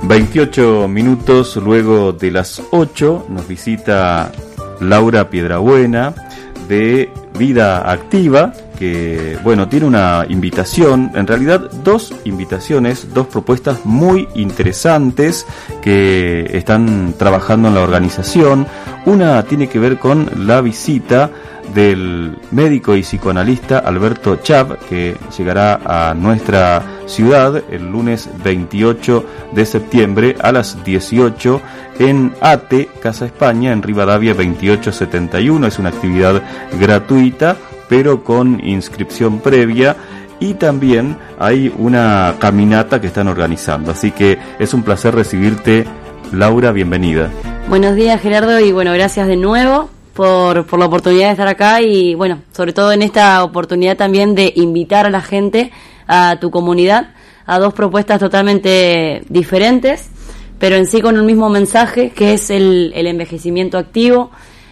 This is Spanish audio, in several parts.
28 minutos luego de las 8 nos visita Laura Piedrabuena de Vida Activa, que tiene una invitación, en realidad dos invitaciones, dos propuestas muy interesantes que están trabajando en la organización. Una tiene que ver con la visita del médico y psicoanalista Alberto Chapp, que llegará a nuestra ciudad el lunes 28 de septiembre a las 18 en ATE, Casa España, en Rivadavia 2871. Es una actividad gratuita, pero con inscripción previa, y también hay una caminata que están organizando. Así que es un placer recibirte, Laura, bienvenida. Buenos días, Gerardo, y gracias de nuevo por la oportunidad de estar acá y sobre todo en esta oportunidad también de invitar a la gente, a tu comunidad, a dos propuestas totalmente diferentes, pero en sí con un mismo mensaje, que es el envejecimiento activo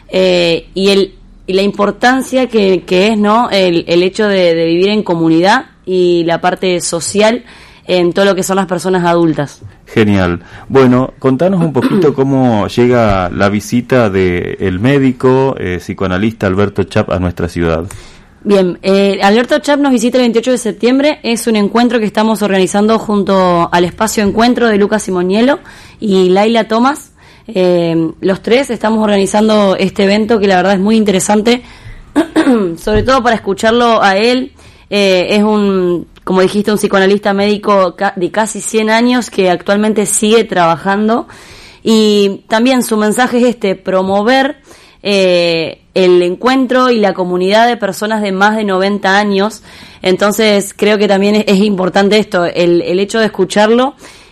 y la importancia que es, ¿no?, el hecho de vivir en comunidad y la parte social en todo lo que son las personas adultas. Genial. Contanos un poquito cómo llega la visita del médico psicoanalista Alberto Chapp a nuestra ciudad. Bien, Alberto Chapp nos visita el 28 de septiembre. Es un encuentro que estamos organizando junto al Espacio Encuentro de Lucas Simonielo y Laila Tomás. Los tres estamos organizando este evento que la verdad es muy interesante, sobre todo para escucharlo a él. Es como dijiste, un psicoanalista médico de casi 100 años que actualmente sigue trabajando, y también su mensaje es promover el encuentro y la comunidad de personas de más de 90 años. Entonces creo que también es importante esto, el hecho de escucharlo,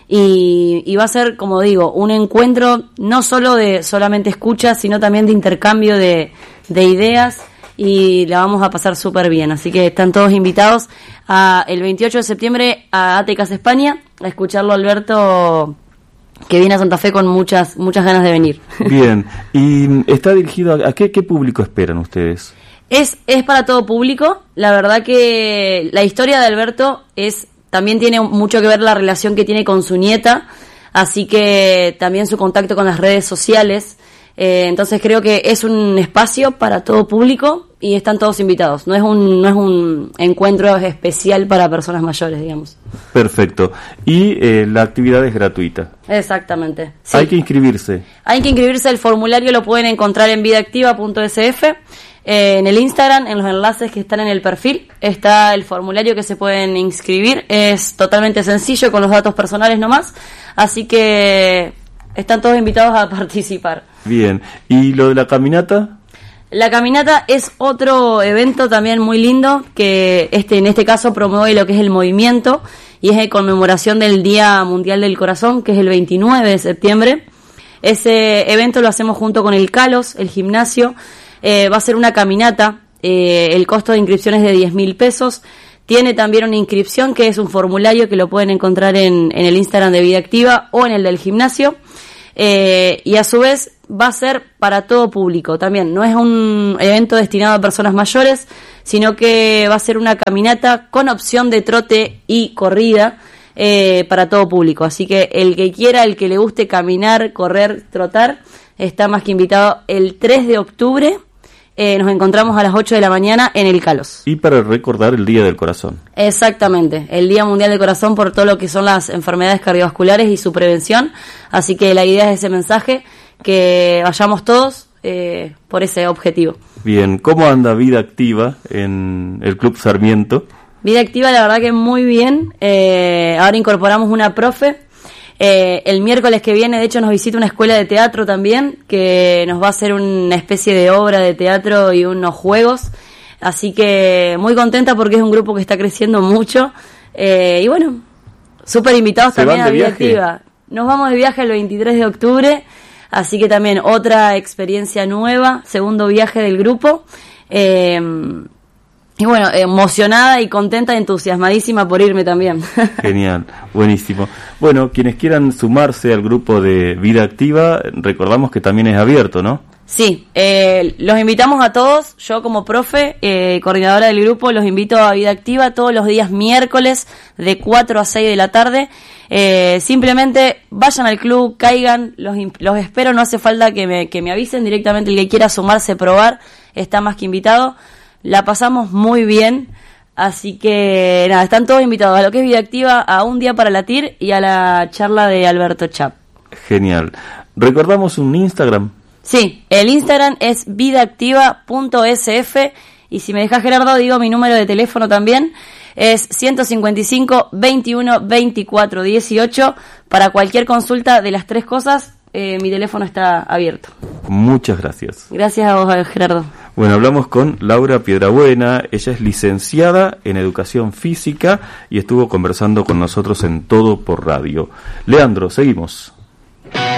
y va a ser, como digo, un encuentro no solo de solamente escucha, sino también de intercambio de ideas, y la vamos a pasar súper bien. Así que están todos invitados el 28 de septiembre a ATE Casa España a escucharlo, Alberto, que viene a Santa Fe con muchas ganas de venir. Bien, y está dirigido a qué público esperan ustedes. Es para todo público. La verdad que la historia de Alberto también tiene mucho que ver la relación que tiene con su nieta, así que también su contacto con las redes sociales. Entonces creo que es un espacio para todo público y están todos invitados. No es un encuentro especial para personas mayores, digamos. Perfecto. Y la actividad es gratuita. Exactamente. Sí. Hay que inscribirse. El formulario lo pueden encontrar en vidaactiva.sf. En el Instagram, en los enlaces que están en el perfil, está el formulario que se pueden inscribir. Es totalmente sencillo, con los datos personales nomás. Así que están todos invitados a participar. Bien. ¿Y lo de la caminata? La caminata es otro evento también muy lindo, que en este caso promueve lo que es el movimiento, y es en conmemoración del Día Mundial del Corazón, que es el 29 de septiembre. Ese evento lo hacemos junto con el Calos, el gimnasio. Va a ser una caminata, el costo de inscripción es de 10.000 pesos. Tiene también una inscripción, que es un formulario que lo pueden encontrar en el Instagram de Vida Activa o en el del gimnasio. Y a su vez va a ser para todo público también. No es un evento destinado a personas mayores, sino que va a ser una caminata con opción de trote y corrida para todo público. Así que el que quiera, el que le guste caminar, correr, trotar, está más que invitado. El 3 de octubre nos encontramos a las 8 de la mañana en el Calos. Y para recordar el Día del Corazón. Exactamente, el Día Mundial del Corazón, por todo lo que son las enfermedades cardiovasculares y su prevención. Así que la idea es ese mensaje, que vayamos todos por ese objetivo. Bien, ¿cómo anda Vida Activa en el Club Sarmiento? Vida Activa, la verdad que muy bien. Ahora incorporamos una profe. El miércoles que viene, de hecho, nos visita una escuela de teatro también, que nos va a hacer una especie de obra de teatro y unos juegos. Así que muy contenta porque es un grupo que está creciendo mucho. Y súper invitados también a Vida Activa. Nos vamos de viaje el 23 de octubre, así que también otra experiencia nueva, segundo viaje del grupo. Y bueno, emocionada y contenta, entusiasmadísima por irme también. Genial, buenísimo. Bueno, quienes quieran sumarse al grupo de Vida Activa, recordamos que también es abierto, ¿no? Sí, los invitamos a todos. Yo como profe, coordinadora del grupo, los invito a Vida Activa todos los días miércoles de 4 a 6 de la tarde. Simplemente vayan al club, caigan, los espero, no hace falta que me avisen directamente. El que quiera sumarse, probar, está más que invitado. La pasamos muy bien, así que nada, están todos invitados a lo que es Vida Activa, a Un Día para Latir y a la charla de Alberto Chap. Genial. ¿Recordamos un Instagram? Sí, el Instagram es vidaactiva.sf y si me dejas, Gerardo, digo mi número de teléfono también, es 155 21 24 18. Para cualquier consulta de las tres cosas, mi teléfono está abierto. Muchas gracias. Gracias a vos, Gerardo. Bueno, hablamos con Laura Piedrabuena. Ella es licenciada en Educación Física y estuvo conversando con nosotros en Todo por Radio. Leandro, seguimos.